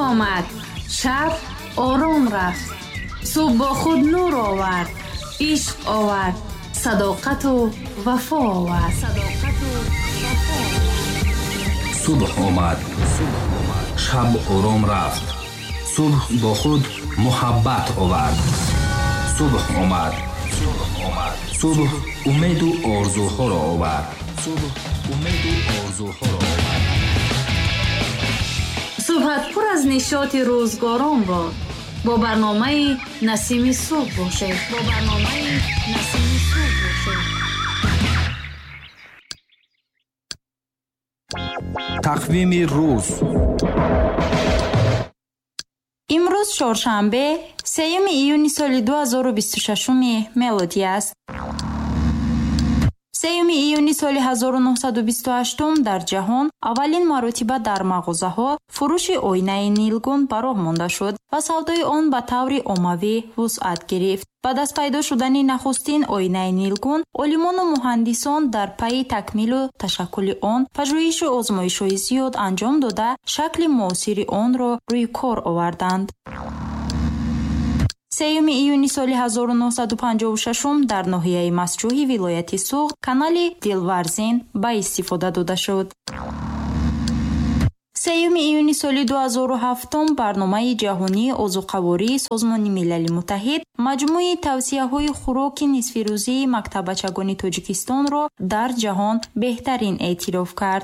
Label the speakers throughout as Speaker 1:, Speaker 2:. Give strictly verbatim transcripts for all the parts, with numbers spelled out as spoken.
Speaker 1: آمد، شب آرام رفت. صبح با خود نور آورد، عشق آورد، صداقت و وفا آورد.
Speaker 2: صبح آمد، شب آرام رفت. صبح با خود محبت آورد. صبح آمد، صبح امید و آرزوها را آورد. صبح امید و آرزوها را آورد.
Speaker 1: صبحت پر از نشاط روزگاران باد. با برنامه نسیم صبح باشید. با برنامه نسیم صبح باشید.
Speaker 2: تقویم روز.
Speaker 3: امروز چهارشنبه سوم ایون سال دو هزار و بیست و شش میلادی است. سوم ایون سال هزار و نهصد و بیست و هشت در جهان اولین مرتبه در مغازه‌ها فروش آینه نیلگون براه مانده شد و سودای آن به طور عمومی وسعت گرفت. بعد از پیدا شدن نخستین آینه نیلگون، عالمان و مهندسان در پی تکمیل و تشکل آن پژوهش و آزمایش‌های زیاد انجام داده شکل معاصر آن را روی کار آوردند. سوم ایون سال هزار و نهصد و پنجاه و شش در ناحیه مسجوحی ولایت سوغ کانال دلورزین به استفاده داده شد. سوم ایون سال دو هزار و هفت برنامه جهانی عضوقواری سازمان ملل متحد مجموعه توصیه‌های خوراک نصف روزی مکتبچگان تاجیکستان را در جهان بهترین اعتراف کرد.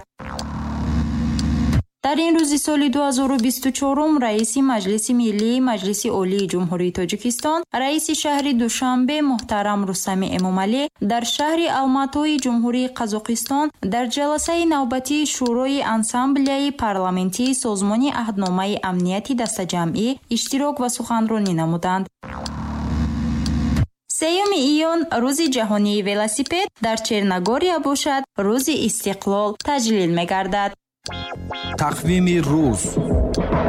Speaker 3: در این روز سال دو هزار و بیست و چهار رئیس مجلس ملی مجلس عالی جمهوری تاجیکستان رئیس شهر دوشنبه محترم رستم امامعلی در شهر الماتای جمهوری قزاقستان در جلسه نوبتی شورای اسامبله‌ای پارلمانتی سازمان عهدنامه امنیتی دسته‌جمعی اشتراک و سخنرانی نمودند. سوم ایون روز جهانی ولسیپد در چرنگوریا باشد روز استقلال تجلیل می‌گردد.
Speaker 2: تقویم روز.